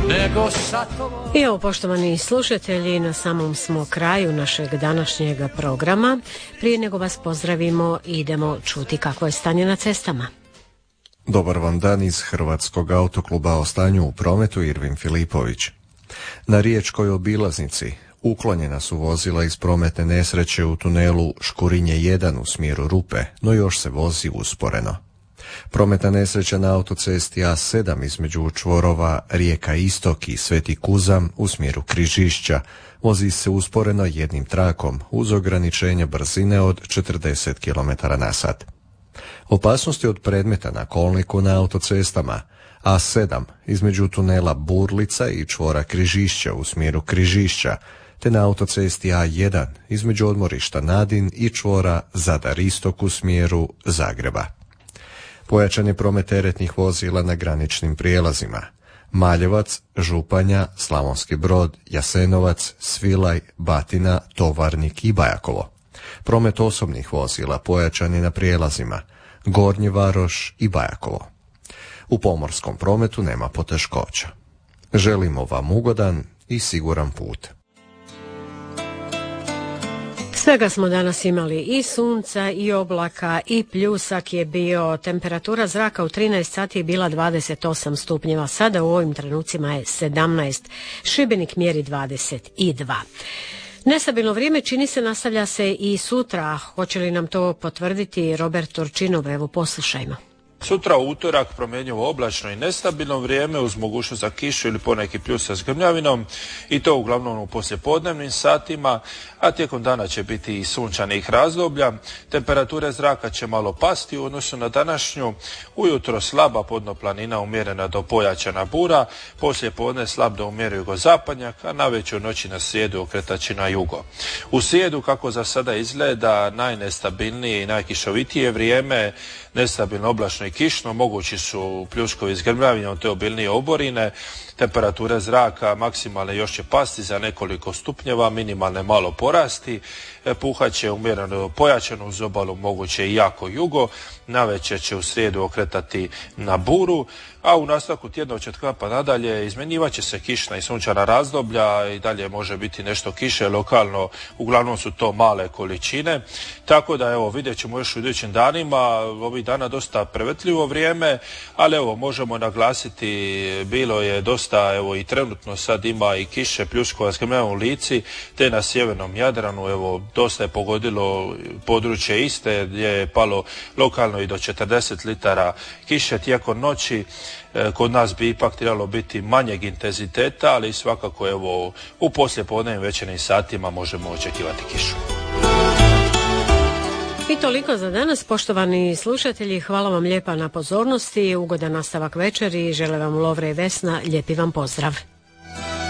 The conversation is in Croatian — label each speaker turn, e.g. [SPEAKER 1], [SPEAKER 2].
[SPEAKER 1] nego satovo.
[SPEAKER 2] I evo, poštovani slušatelji, na samom smo kraju našeg današnjeg programa. Prije nego vas pozdravimo, idemo čuti kakvo je stanje na cestama.
[SPEAKER 3] Dobar vam dan iz Hrvatskog autokluba o stanju u prometu, Irvin Filipović. Na riječkoj obilaznici uklonjena su vozila iz prometne nesreće u tunelu Škurinje 1 u smjeru Rupe, no još se vozi usporeno. Prometna nesreća na autocesti A7 između čvorova Rijeka Istok i Sveti Kuzam u smjeru Križišća vozi se usporeno jednim trakom uz ograničenje brzine od 40 km/h. Opasnosti od predmeta na kolniku na autocestama A7 između tunela Burlica i čvora Križišća u smjeru Križišća, te na autocesti A1 između odmorišta Nadin i čvora Zadar Istok u smjeru Zagreba. Pojačan je promet teretnih vozila na graničnim prijelazima: Maljevac, Županja, Slavonski Brod, Jasenovac, Svilaj, Batina, Tovarnik i Bajakovo. Promet osobnih vozila pojačan je na prijelazima Gornji Varoš i Bajakovo. U pomorskom prometu nema poteškoća. Želimo vam ugodan i siguran put.
[SPEAKER 2] Svega smo danas imali i sunca i oblaka i pljusak je bio. Temperatura zraka u 13 sati je bila 28 stupnjeva. Sada u ovim trenucima je 17. Šibenik mjeri 22. Nestabilno vrijeme čini se nastavlja se i sutra. Hoće li nam to potvrditi Robert Turčinov? Evo, poslušajmo.
[SPEAKER 4] Sutra u utorak promjenjivo oblačno i nestabilno vrijeme uz mogućnost za kišu ili poneki pljusak s grmljavinom, i to uglavnom u poslijepodnevnim satima, a tijekom dana će biti i sunčanih razdoblja. Temperature zraka će malo pasti u odnosu na današnju. Ujutro slaba podnoplanina umjerena do pojačana bura, poslijepodne slab do umjerio jugozapadnjak, a navečer noći na srijedu okretači na jugo. U srijedu, kako za sada izgleda, najnestabilnije i najkišovitije vrijeme, nestabilno oblačno i kišno, mogući su pljuskovi s grmljavinom te obilnije oborine. Temperature zraka maksimalne još će pasti za nekoliko stupnjeva, minimalne malo porasti. Puhat će umjereno pojačano uz obalu, moguće i jako jugo. Navečer će u srijedu okretati na buru, a u nastavku tjedna od četvrtka pa nadalje izmjenjivat će se kišna i sunčana razdoblja i dalje može biti nešto kiše lokalno, uglavnom su to male količine. Tako da evo, vidjet ćemo još u idućim danima, ovih dana dosta prevetljivo vrijeme, ali evo možemo naglasiti, bilo je dosta, evo i trenutno sad ima i kiše, pljuskova s grmljavinom u Lici, te na sjevernom Jadranu, evo dosta je pogodilo područje Istre gdje je palo lokalno i do 40 litara kiše tijekom noći. Kod nas bi ipak trebalo biti manjeg intenziteta, ali svakako evo u poslijepodnevnim večernjim satima možemo očekivati kišu.
[SPEAKER 2] I toliko za danas, poštovani slušatelji. Hvala vam lijepa na pozornosti, ugodan nastavak večeri. Žele vam Lovre i Vesna, lijepi vam pozdrav.